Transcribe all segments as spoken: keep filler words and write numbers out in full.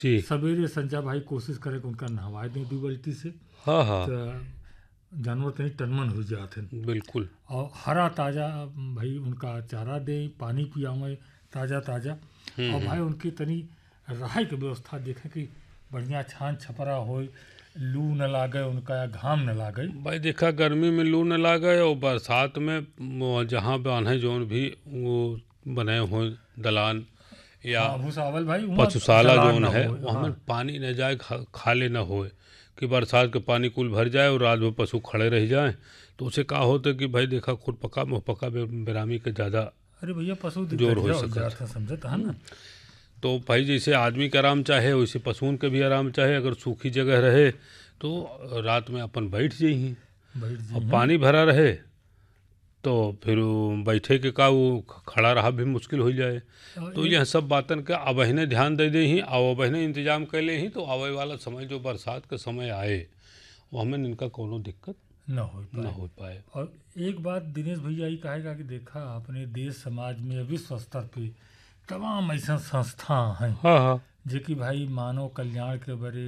जी। सवेरे संजा भाई कोशिश करे कि उनका नहवा दें दू बाल्टी से, हाँ हाँ तो जानवर तनी टनमन हो जाते हैं। बिल्कुल। और हरा ताज़ा भाई उनका चारा दें, पानी पियावें ताज़ा ताज़ा। हम्म और हम्म। भाई उनकी तनी रहाई के व्यवस्था देखें कि बढ़िया छान छपरा हो, लू न लागे उनका या घाम न लागे। भाई देखा, गर्मी में लू न लागे और बरसात में वो जहाँ बान्हे जौन भी वो बने हो दलान या हाँ भूसावल भाई वहाँ पशुशाला दलान जौन न है हो। वहाँ में हाँ पानी न जाए, खा, खाले न होए कि बरसात के पानी कुल भर जाए और रात भर पशु खड़े रह जाएं। तो उसे का होता कि भाई देखा, खुद पका मुँह पका बे- बेरामी के ज़्यादा अरे भैया पशु जोर हो दिक्कत हो सकत। जाता है, समझत है ना। तो भाई जैसे आदमी के आराम चाहे वैसे पशुओं के भी आराम चाहे। अगर सूखी जगह रहे तो रात में अपन बैठ जाइए, बैठ जी और हैं। पानी भरा रहे तो फिर वो बैठे के का वो खड़ा रहा भी मुश्किल हो जाए। और तो एक यह सब बातन के अबहिने ध्यान दे दे ही और अबहिने इंतजाम कैले ही तो आवे वाला समय जो बरसात के समय आए वो हमें इनका कोनो दिक्कत न हो न पाए। हो पाए। और एक बात दिनेश भैया ये कहेगा कि देखा अपने देश समाज में विश्व स्तर पे तमाम ऐसा संस्था हैं हाँ हाँ जो कि भाई मानव कल्याण के बरे,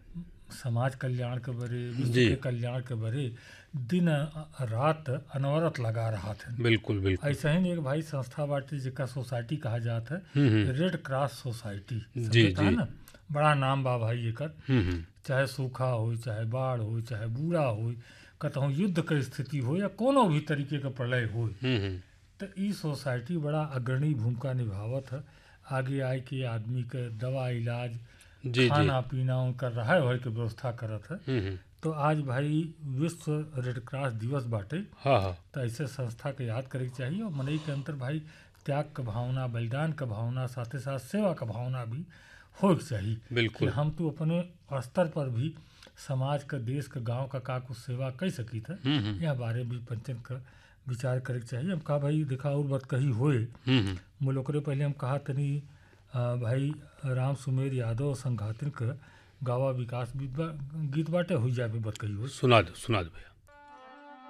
समाज कल्याण के बरे, विश्व जी के कल्याण के बरे दिन रात अनवरत लगा रहा थे। बिल्कुल बिल्कुल। ऐसा ही एक भाई संस्था बाटे जिसका सोसाइटी कहा जाता है, हम्म हम्म। रेड क्रॉस सोसाइटी, जी समझता है जी। ना। बड़ा नाम बा भाई एकर। हम्म हम्म। चाहे सूखा हो, चाहे बाढ़ हो, चाहे बूढ़ा हो, कतहु युद्ध के स्थिति हो या कोनो भी तरीके का प्रलय हो, हम्म हम्म। तो ई सोसाइटी बड़ा अग्रणी भूमिका निभावत है। आगे आए के आदमी के दवा इलाज, जी जी। खाना पीना, उनका रहे वहे के व्यवस्था करत है। हम्म हम्म। तो आज भाई विश्व रेड क्रॉस दिवस बाटे, हाँ हाँ तो ऐसे संस्था के याद करे के चाहिए। और मनई के अंतर भाई त्याग का भावना, बलिदान का भावना, साथ ही साथ सेवा का भावना भी हो चाहिए कि बिल्कुल। हम तो अपने स्तर पर भी समाज का, देश का, गांव का का कुछ सेवा कर सकी था। हम्म हम्म। यह बारे भी पंचन का विचार करे के चाहिए। हम कहा भाई देखा और बात कही होए हम्म हम्म। मुलोकरे पहले हम कहा तनी आ, भाई राम सुमेर यादव संघातिन का गावा विकास गीत बा, गीत बाटे हुई जाए बात कही हो। सुना दो सुना दो भैया।